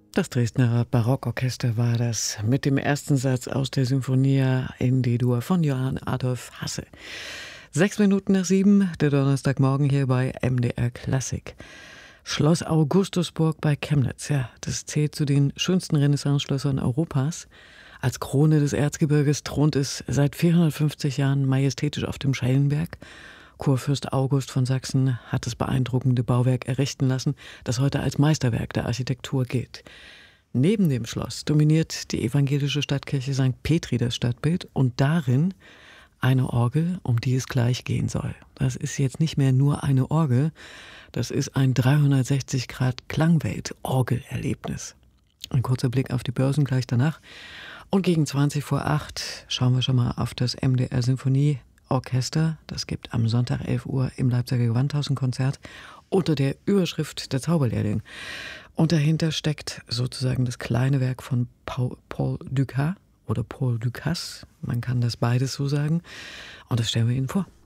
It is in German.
Das Dresdner Barockorchester war das mit dem ersten Satz aus der Sinfonia in D-Dur von Johann Adolf Hasse. 6 Minuten nach 7, der Donnerstagmorgen hier bei MDR Klassik. Schloss Augustusburg bei Chemnitz, ja, das zählt zu den schönsten Renaissance-Schlössern Europas. Als Krone des Erzgebirges thront es seit 450 Jahren majestätisch auf dem Schellenberg. Kurfürst August von Sachsen hat das beeindruckende Bauwerk errichten lassen, das heute als Meisterwerk der Architektur gilt. Neben dem Schloss dominiert die evangelische Stadtkirche St. Petri das Stadtbild und darin eine Orgel, um die es gleich gehen soll. Das ist jetzt nicht mehr nur eine Orgel, das ist ein 360-Grad-Klangwelt-Orgelerlebnis. Ein kurzer Blick auf die Börsen gleich danach. Und gegen 20 vor 8 schauen wir schon mal auf das MDR Sinfonieorchester. Das gibt am Sonntag 11 Uhr im Leipziger Gewandhaus ein Konzert unter der Überschrift Der Zauberlehrling. Und dahinter steckt sozusagen das kleine Werk von Paul Dukas oder Paul Dukas. Man kann das beides so sagen. Und das stellen wir Ihnen vor.